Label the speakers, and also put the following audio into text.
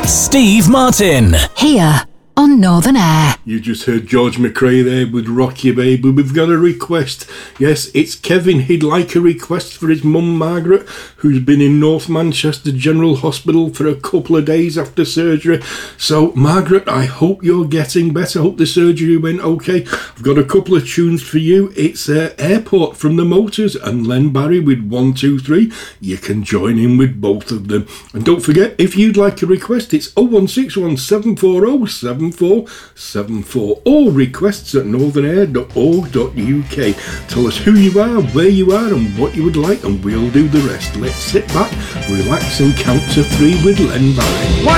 Speaker 1: Steve Martin.
Speaker 2: Here on Northern Air.
Speaker 3: You just heard George McRae there with Rock You Baby. We've got a request. Yes, it's Kevin. He'd like a request for his mum Margaret, who's been in North Manchester General Hospital for a couple of days after surgery. So, Margaret, I hope you're getting better. I hope the surgery went okay. I've got a couple of tunes for you. It's Airport from the Motors and Len Barry with 1, 2, 3. You can join in with both of them. And don't forget, if you'd like a request, it's 0161 740 7474 or requests at northernair.org.uk. Tell us who you are, where you are and what you would like and we'll do the rest. Let's sit back, relax and count to 3 with Len Barry.